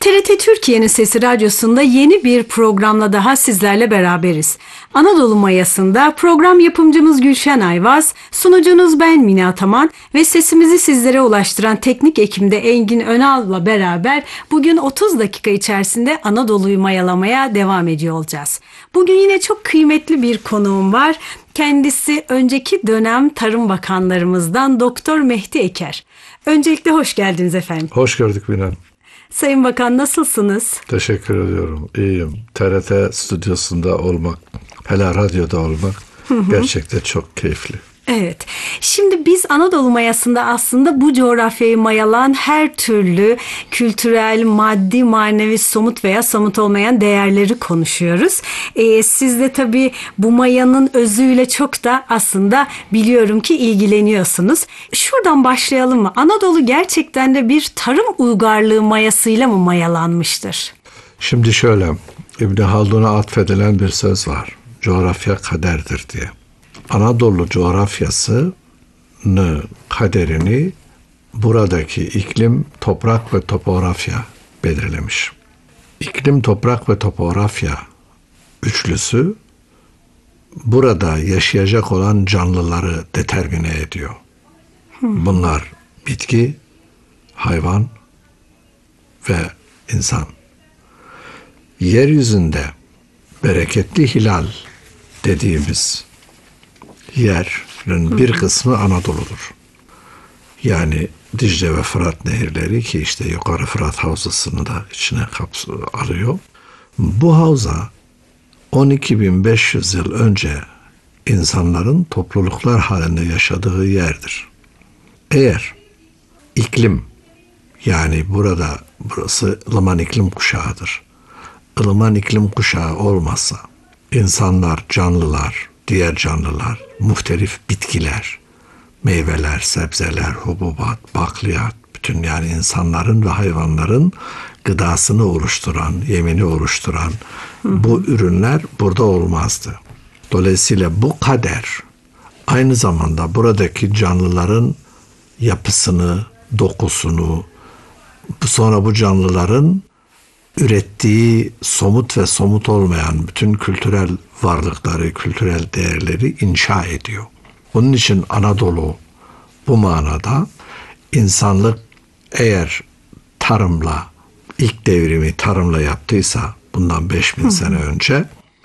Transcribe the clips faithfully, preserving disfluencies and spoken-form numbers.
T R T Türkiye'nin Sesi Radyosu'nda yeni bir programla daha sizlerle beraberiz. Anadolu Mayası'nda program yapımcımız Gülşen Ayvaz, sunucunuz ben Mine Ataman ve sesimizi sizlere ulaştıran teknik ekimde Engin Önal'la beraber bugün otuz dakika içerisinde Anadolu'yu mayalamaya devam ediyor olacağız. Bugün yine çok kıymetli bir konuğum var. Kendisi önceki dönem Tarım Bakanlarımızdan Doktor Mehdi Eker. Öncelikle hoş geldiniz efendim. Hoş gördük Mine Hanım. Sayın Bakan, nasılsınız? Teşekkür ediyorum. İyiyim. T R T stüdyosunda olmak, hele radyoda olmak hı hı. gerçekten çok keyifli. Evet. Şimdi biz Anadolu Mayası'nda aslında bu coğrafyayı mayalan her türlü kültürel, maddi, manevi, somut veya somut olmayan değerleri konuşuyoruz. Ee, siz de tabii bu mayanın özüyle çok da aslında biliyorum ki ilgileniyorsunuz. Şuradan başlayalım mı? Anadolu gerçekten de bir tarım uygarlığı mayasıyla mı mayalanmıştır? Şimdi şöyle, İbn Haldun'a atfedilen bir söz var. Coğrafya kaderdir diye. Anadolu coğrafyasının kaderini buradaki iklim, toprak ve topografya belirlemiş. İklim, toprak ve topografya üçlüsü burada yaşayacak olan canlıları determine ediyor. Bunlar bitki, hayvan ve insan. Yeryüzünde bereketli hilal dediğimiz yerin bir kısmı Anadolu'dur. Yani Dicle ve Fırat nehirleri ki işte yukarı Fırat havzasını da içine kapsıyor, alıyor. Bu havza on iki bin beş yüz yıl önce insanların topluluklar halinde yaşadığı yerdir. Eğer iklim, yani burada burası ılıman iklim kuşağıdır. Ilıman iklim kuşağı olmazsa insanlar, canlılar, diğer canlılar, muhtelif bitkiler, meyveler, sebzeler, hububat, bakliyat, bütün yani insanların ve hayvanların gıdasını oluşturan, yemini oluşturan hı hı. bu ürünler burada olmazdı. Dolayısıyla bu kader aynı zamanda buradaki canlıların yapısını, dokusunu, sonra bu canlıların ürettiği somut ve somut olmayan bütün kültürel varlıkları, kültürel değerleri inşa ediyor. Bunun için Anadolu bu manada insanlık eğer tarımla, ilk devrimi tarımla yaptıysa bundan beş bin sene önce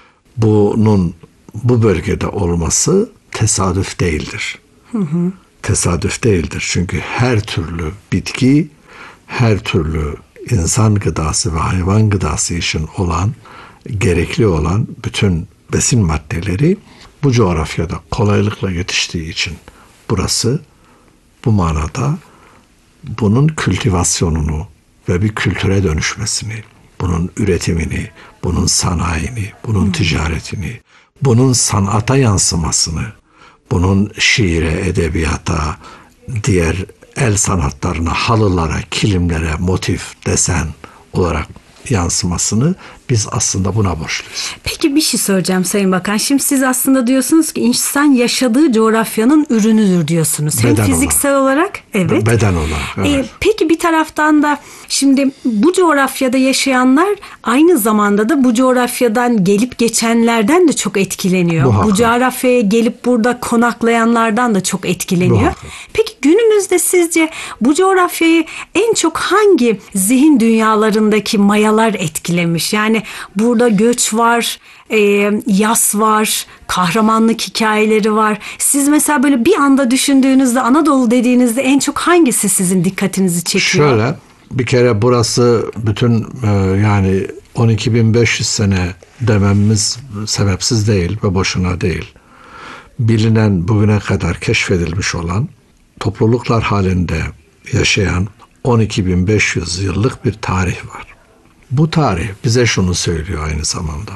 bunun bu bölgede olması tesadüf değildir. Hı hı. Tesadüf değildir. Çünkü her türlü bitki, her türlü insan gıdası ve hayvan gıdası için olan, gerekli olan bütün besin maddeleri bu coğrafyada kolaylıkla yetiştiği için burası bu manada bunun kültivasyonunu ve bir kültüre dönüşmesini, bunun üretimini, bunun sanayini, bunun ticaretini, bunun sanata yansımasını, bunun şiire, edebiyata, diğer el sanatlarına, halılara, kilimlere, motif, desen olarak yansımasını biz aslında buna borçluyuz. Peki bir şey soracağım Sayın Bakan. Şimdi siz aslında diyorsunuz ki insan yaşadığı coğrafyanın ürünüdür diyorsunuz. Hem beden fiziksel olarak, olarak evet. Beden olarak. Evet. Ee, peki bir taraftan da şimdi bu coğrafyada yaşayanlar aynı zamanda da bu coğrafyadan gelip geçenlerden de çok etkileniyor. Muhakkak. Bu coğrafyaya gelip burada konaklayanlardan da çok etkileniyor. Muhakkak. Peki günümüzde sizce bu coğrafyayı en çok hangi zihin dünyalarındaki mayalar etkilemiş? Yani burada göç var, e, yas var, kahramanlık hikayeleri var. Siz mesela böyle bir anda düşündüğünüzde, Anadolu dediğinizde en çok hangisi sizin dikkatinizi çekiyor? Şöyle, bir kere burası bütün e, yani on iki bin beş yüz sene dememiz sebepsiz değil ve boşuna değil. Bilinen, bugüne kadar keşfedilmiş olan, topluluklar halinde yaşayan on iki bin beş yüz yıllık bir tarih var. Bu tarih bize şunu söylüyor aynı zamanda.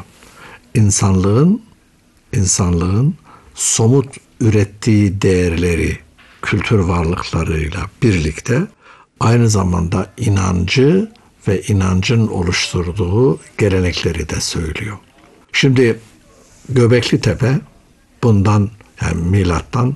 İnsanlığın, insanlığın somut ürettiği değerleri, kültür varlıklarıyla birlikte aynı zamanda inancı ve inancın oluşturduğu gelenekleri de söylüyor. Şimdi Göbekli Tepe bundan yani milattan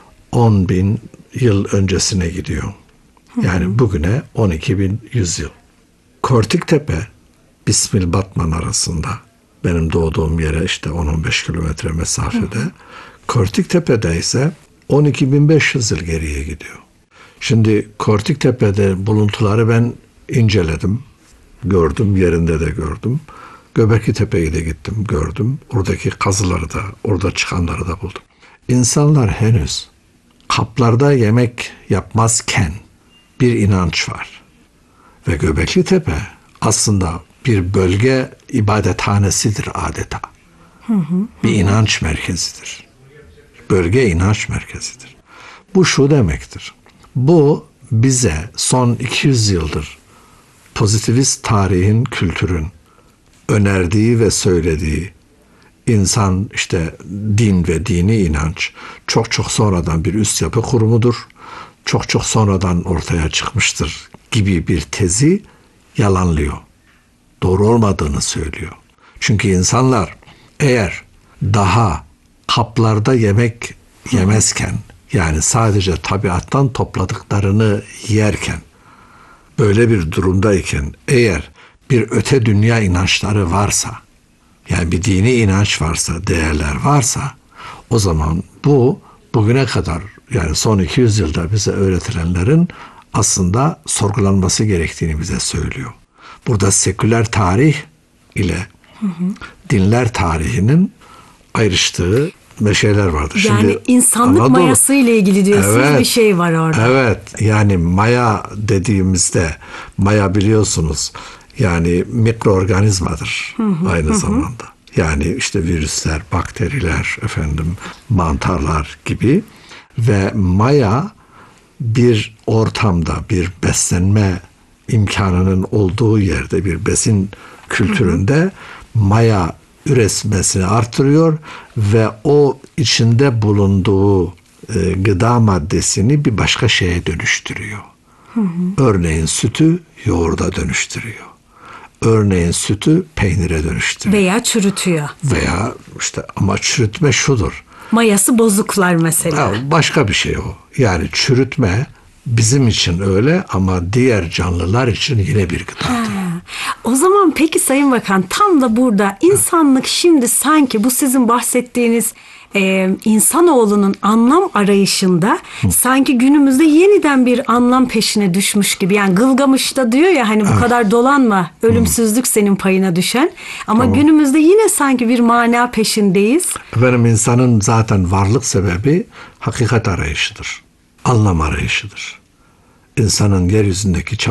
on bin yıl öncesine gidiyor. Yani bugüne on iki bin yüz yıl. Kortiktepe, Bismil Batman arasında, benim doğduğum yere işte on on beş kilometre mesafede. Kortiktepe'de ise on iki bin beş yüz yıl geriye gidiyor. Şimdi Kortiktepe'de buluntuları ben inceledim, gördüm, yerinde de gördüm. Göbekli Tepe'ye de gittim, gördüm. Oradaki kazıları da, orada çıkanları da buldum. İnsanlar henüz kaplarda yemek yapmazken bir inanç var. Ve Göbekli Tepe aslında bir bölge ibadethanesidir adeta. Hı hı. Bir inanç merkezidir. Bölge inanç merkezidir. Bu şu demektir. Bu bize son iki yüz yıldır pozitivist tarihin, kültürün önerdiği ve söylediği insan işte din ve dini inanç çok çok sonradan bir üst yapı kurumudur. Çok çok sonradan ortaya çıkmıştır gibi bir tezi yalanlıyor. Doğru olmadığını söylüyor. Çünkü insanlar eğer daha kaplarda yemek yemezken, yani sadece tabiattan topladıklarını yerken, böyle bir durumdayken eğer bir öte dünya inançları varsa, yani bir dini inanç varsa, değerler varsa, o zaman bu bugüne kadar, yani son iki yüz yılda bize öğretilenlerin aslında sorgulanması gerektiğini bize söylüyor. Burada seküler tarih ile hı hı. dinler tarihinin ayrıştığı şeyler vardır. Yani Şimdi insanlık Anadolu, mayası ile ilgili diyorsunuz, evet, bir şey var orada. Evet, yani maya dediğimizde, maya biliyorsunuz yani mikroorganizmadır hı hı, aynı hı. zamanda. Yani işte virüsler, bakteriler, efendim mantarlar gibi ve maya bir ortamda, bir beslenme imkanının olduğu yerde, bir besin kültüründe hı hı. maya üretmesini artırıyor ve o içinde bulunduğu e, gıda maddesini bir başka şeye dönüştürüyor. Hı hı. Örneğin sütü yoğurda dönüştürüyor. Örneğin sütü peynire dönüştürüyor. Veya çürütüyor. Veya işte ama çürütme şudur. Mayası bozuklar mesela. Ya başka bir şey o. Yani çürütme bizim için öyle ama diğer canlılar için yine bir gıdadır. Ha. O zaman peki Sayın Bakan, tam da burada insanlık şimdi sanki bu sizin bahsettiğiniz e, insanoğlunun anlam arayışında Hı. sanki günümüzde yeniden bir anlam peşine düşmüş gibi. Yani Gılgamış da diyor ya hani bu evet. kadar dolanma, ölümsüzlük Hı. senin payına düşen. Ama tamam. günümüzde yine sanki bir mana peşindeyiz. Efendim, insanın zaten varlık sebebi hakikat arayışıdır. Anlam arayışıdır. İnsanın yeryüzündeki çabası